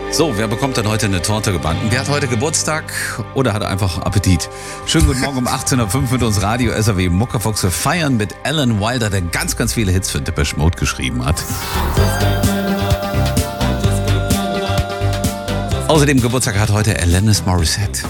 So, wer bekommt denn heute eine Torte gebacken? Wer hat heute Geburtstag oder hat einfach Appetit? Schönen guten Morgen um 18.05 Uhr mit uns Radio SAW Muckerfox. Wir feiern mit Alan Wilder, der ganz, ganz viele Hits für Depeche Mode geschrieben hat. Außerdem Geburtstag hat heute Alanis Morissette.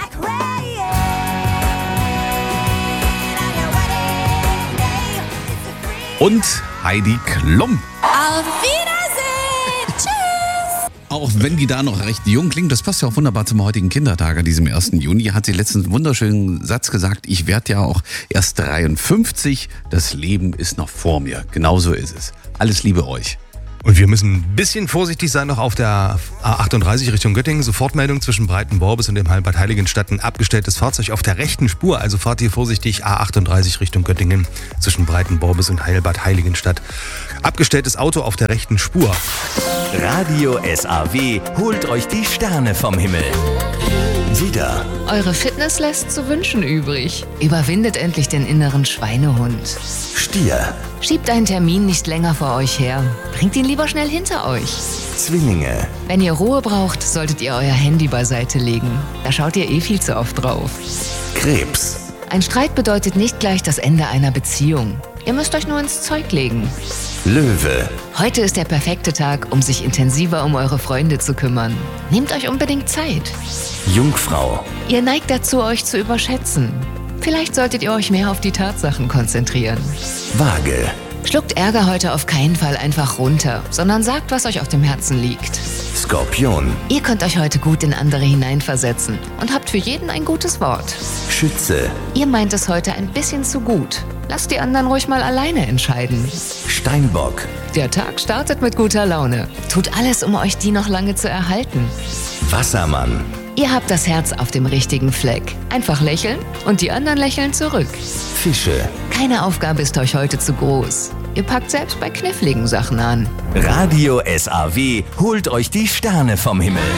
Und Heidi Klum. Auf Wiedersehen. Tschüss. Auch wenn die da noch recht jung klingt, das passt ja auch wunderbar zum heutigen Kindertag, an diesem 1. Juni, hat sie letztens einen wunderschönen Satz gesagt: Ich werde ja auch erst 53, das Leben ist noch vor mir. Genauso ist es. Alles Liebe euch. Und wir müssen ein bisschen vorsichtig sein noch auf der A38 Richtung Göttingen. Sofortmeldung zwischen Breitenborbis und dem Heilbad Heiligenstadt. Ein abgestelltes Fahrzeug auf der rechten Spur. Also fahrt ihr vorsichtig A38 Richtung Göttingen zwischen Breitenborbis und Heilbad Heiligenstadt. Abgestelltes Auto auf der rechten Spur. Radio SAW holt euch die Sterne vom Himmel. Widder, Eure Fitness lässt zu wünschen übrig. Überwindet endlich den inneren Schweinehund. Stier, Schiebt einen Termin nicht länger vor euch her. Bringt ihn lieber schnell hinter euch. Zwillinge, Wenn ihr Ruhe braucht, solltet ihr euer Handy beiseite legen. Da schaut ihr viel zu oft drauf. Krebs, Ein Streit bedeutet nicht gleich das Ende einer Beziehung. Ihr müsst euch nur ins Zeug legen. Löwe, Heute ist der perfekte Tag, um sich intensiver um eure Freunde zu kümmern. Nehmt euch unbedingt Zeit. Jungfrau, Ihr neigt dazu, euch zu überschätzen. Vielleicht solltet ihr euch mehr auf die Tatsachen konzentrieren. Waage, Schluckt Ärger heute auf keinen Fall einfach runter, sondern sagt, was euch auf dem Herzen liegt. Skorpion, Ihr könnt euch heute gut in andere hineinversetzen und habt für jeden ein gutes Wort. Schütze, Ihr meint es heute ein bisschen zu gut. Lasst die anderen ruhig mal alleine entscheiden. Steinbock, Der Tag startet mit guter Laune. Tut alles, um euch die noch lange zu erhalten. Wassermann, Ihr habt das Herz auf dem richtigen Fleck. Einfach lächeln und die anderen lächeln zurück. Fische. Keine Aufgabe ist euch heute zu groß. Ihr packt selbst bei kniffligen Sachen an. Radio SAW holt euch die Sterne vom Himmel.